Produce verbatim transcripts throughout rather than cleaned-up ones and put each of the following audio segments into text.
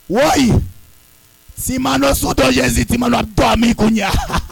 Oui. Si mano sous ton Jésus, si mano a dormi kounya.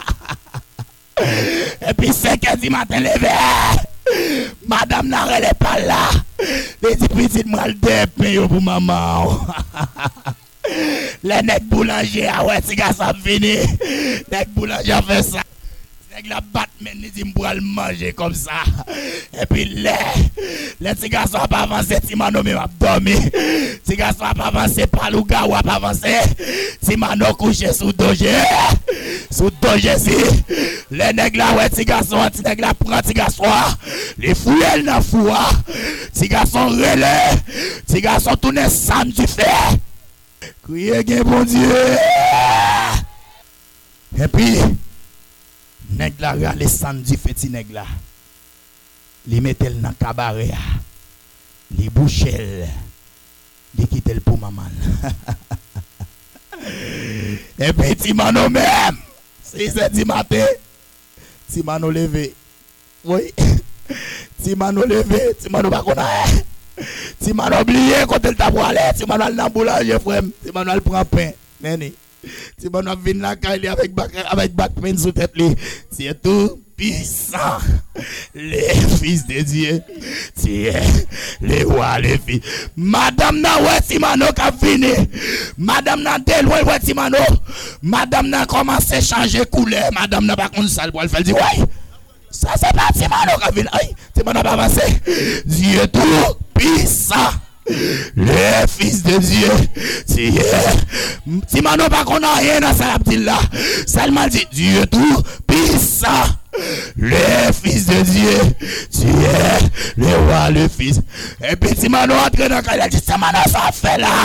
Et puis cinq heures du matin levé. Madame n'a relé pas là. Les petits mal de pain pour maman. Les nègres boulanger, ah ouais, si garçon fini. Les boulanger a fait ça. Les la batte men ni dit m'poil manger comme ça. Et puis les les petits garçons pas avancer, si mano même a dormi. Si garçon pas avancer, pas le gars ou pas avancer. Si mano couché sous doge. Sous doge si. Les nègres là ouais, si garçon, si nègres là prend si garçon. Les fouilles dans foua. Si garçon relais. Si garçon tourne samedi fait. Criez bien bon Dieu. Et puis nèg la rale samedi feti nèg la. Li metel dans cabaret. Li bouchel. Li kitel pour maman. Et puis ti mano même. Si c'est du matin. Ti mano levé. Oui. Ti mano levé, ti mano pas connait. Ti mano oublié quand elle t'a pour aller, ti mano al dans boulanger frère, ti mano al prend pain. Nene. Si on a vu la caille avec avec bac pain sous tête li, c'est tout puissant. Les fils de Dieu, c'est les rois les filles. Madame na ouais si mano ka fini. Madame na tel ouais ouais si mano. Madame na commencé changer couleur. Madame na pas contre ça pour elle faire dire ouais. Ça c'est pas si mano ka fini. Ay, si mano pas avancer. Dieu tout puissant. Les fils de Dieu, si si mano pas qu'on a rien dans ça petit là, seulement dit Dieu tout puissant. Les fils de Dieu, tu es le roi, le fils. Et puis si mano entre dans la dit ça mano ça fait là.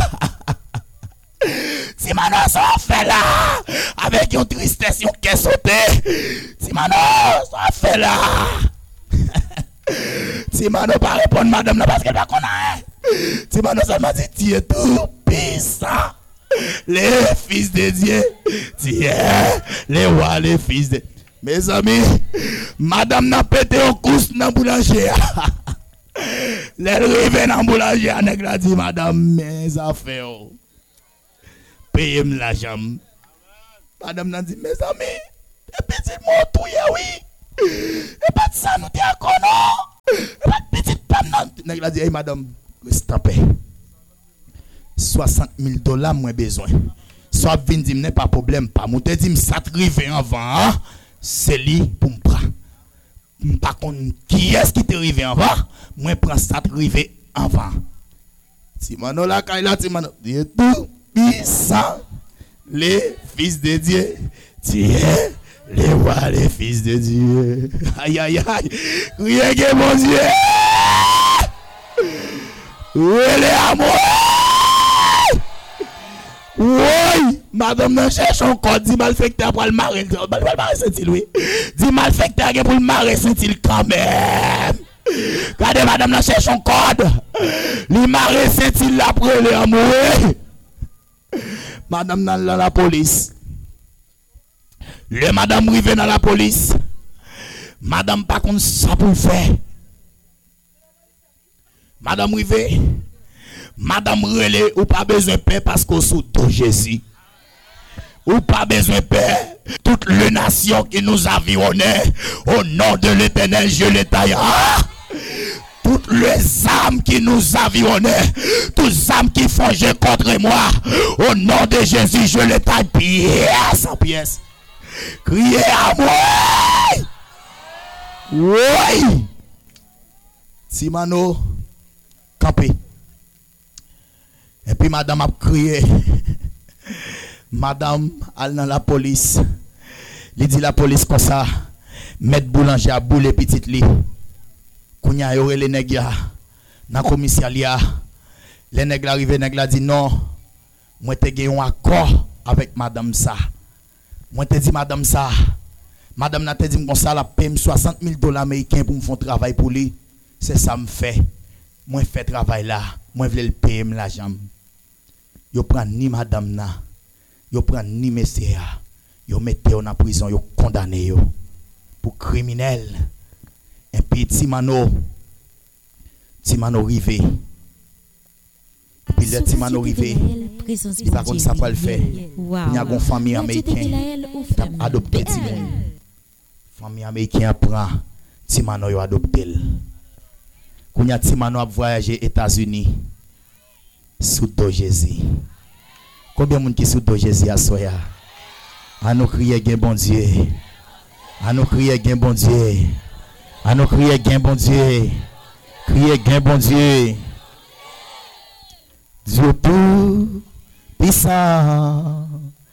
Si mano ça fait là, avec une tristesse, une caisse sauté. Si mano ça fait là. Si mano pas répondre madame là parce qu'elle pas connaît. Si mano seulement dit tu es tout puissant. Les fils de Dieu, tu es les rois, les fils de. Mes amis, madame n'a pété au cousse dans boulanger. Les rives dans boulanger, nèg la dit madame mes affaires. Payez-moi l'argent. Madame n'a dit mes amis, petit mot tout oui. Et pas de ça nous t'es à non. Et pas de petite femme non. Nèg la dit hey madame, stoppez. soixante mille dollars moins besoin. Soit vinn dit n'est pas problème pas. Moi te dit ça trivé avant. C'est lui pour me prendre. Par contre, qui est-ce qui t'est arrivé avant? Moi prends ça trivé avant. Si mano la kaila ti mano Dieu tout puissant. Les fils de Dieu. Dieu les rois, les fils de Dieu. Aïe, aïe, aïe. Criez que mon Dieu. Oui, les amours. Oui. Madame n'a cherché encore. Dit malfecteur pour le marrer. Dit malfecteur, oui. Dit malfecteur pour le marrer, c'est-il quand même. Regardez, madame n'a cherché encore. Le marrer, c'est-il après les amoureux. Madame n'a la police. Le madame rive dans la police. Madame pas contre ça pour faire. Madame rive. Madame relais ou pas besoin de paix parce qu'au sous de Jésus. Ou pas besoin de paix. Toute les nations qui nous environnent, au nom de l'Éternel, je les taillerai. Toutes les âmes qui nous environnent, toutes les âmes qui font jeu contre moi, au nom de Jésus, je les taille pièce en pièce. Criez à moi. Oui. Simano campé. Et puis madame a crié. Madame elle dans la police. Il dit la police comme ça. Mettre boulanger à boule petite li. Kounya yore les nèg ya dans commissariat. Les nèg la arrivé nèg la dit non. Moi te gagné un accord avec madame ça. Moi te dit madame ça. Madame n'a te dit comme ça la paye soixante mille dollars américains pour me faire travail pour lui. C'est ça me fait. Moi fait travail là. Moi vle le payer l'argent. Yo prend ni madame na. Yo prend ni monsieur. Yo mette en prison, yo condamné yo pour criminel. Et puis Timano Timano rivé. Et puis le Timano rivé. présence Il pas comme ça pour le faire. Il y a une famille américaine qui a adopté Timon. Famille américaine prend Timano yo adopté. Quand y a Timano a voyagé aux États-Unis sous dos Jésus. Combien de monde qui sous dos Jésus à soya? À nous crier gain bon Dieu. À nous crier gain bon Dieu. À nous crier gain bon Dieu. Crier gain bon Dieu. Dieu tout puissant,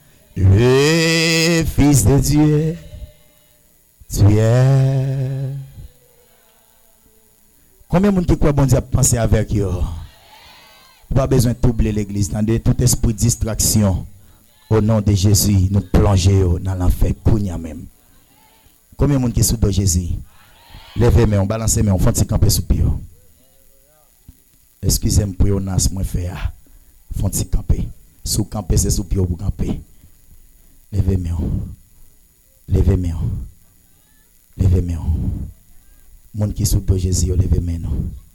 le Fils de Dieu, tu es. Combien de monde qui croit bon Dieu a pensé avec eux? Pas besoin de doubler l'église. Dans tout esprit de distraction, au nom de Jésus, nous plongeons dans l'enfer. Même. Combien de monde qui sous de Jésus? Levez-moi, on balance mais on fait camper sous pied. Excusez-moi pour yon nas moi faire. Font ti camper. Sous camper c'est sous pied pour camper. Levez-moi. Levez-moi. Levez-moi. Monde qui sous de Jésus, levez-moi.